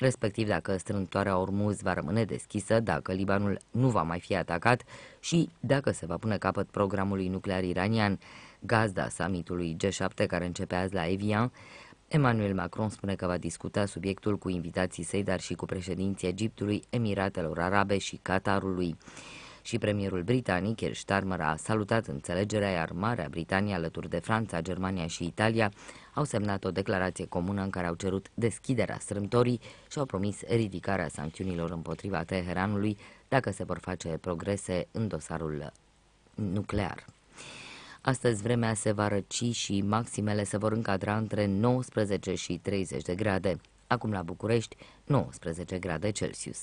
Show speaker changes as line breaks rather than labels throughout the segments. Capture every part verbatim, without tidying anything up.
respectiv dacă strâmtoarea Ormuz va rămâne deschisă, dacă Libanul nu va mai fi atacat și dacă se va pune capăt programului nuclear iranian. Gazda summitului G șapte, care începe azi la Evian, Emmanuel Macron spune că va discuta subiectul cu invitații săi, dar și cu președinții Egiptului, Emiratelor Arabe și Qatarului. Și premierul britanic, Keir Starmer, a salutat înțelegerea, iar Marea Britanie, alături de Franța, Germania și Italia, au semnat o declarație comună în care au cerut deschiderea strâmtorii și au promis ridicarea sancțiunilor împotriva Teheranului dacă se vor face progrese în dosarul nuclear. Astăzi vremea se va răci și maximele se vor încadra între nouăsprezece și treizeci de grade. Acum la București, nouăsprezece grade Celsius.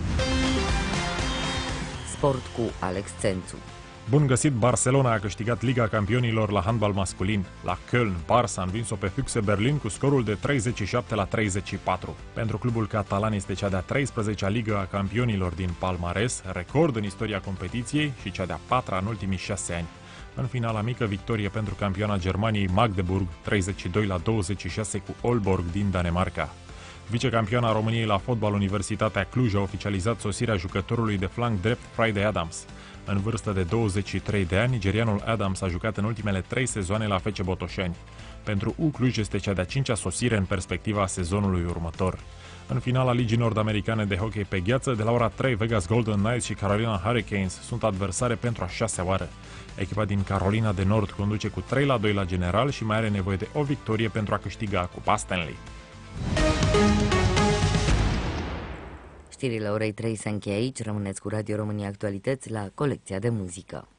Sport cu Alex Țențu.
Bun găsit! Barcelona a câștigat Liga Campionilor la handbal masculin. La Köln, Barça a învins-o pe Füchse Berlin cu scorul de treizeci și șapte la treizeci și patru. Pentru clubul catalan este cea de-a treisprezecea Liga a Campionilor din palmares, record în istoria competiției și cea de-a patra în ultimii șase ani. În finala mică, victorie pentru campioana Germaniei Magdeburg, treizeci și doi la douăzeci și șase cu Aalborg din Danemarca. Vicecampioana României la fotbal, Universitatea Cluj a oficializat sosirea jucătorului de flanc drept Friday Adams. În vârstă de douăzeci și trei de ani, nigerianul Adams a jucat în ultimele trei sezoane la F C Botoșani. Pentru U Cluj este cea de-a cincea sosire în perspectiva sezonului următor. În finala Ligii Nord-Americane de hockey pe gheață, de la ora trei, Vegas Golden Knights și Carolina Hurricanes sunt adversare pentru a șasea oară. Echipa din Carolina de Nord conduce cu trei la doi la general și mai are nevoie de o victorie pentru a câștiga Cupa Stanley.
Știrile orei trei se încheie aici. Rămâneți cu Radio România Actualități la colecția de muzică.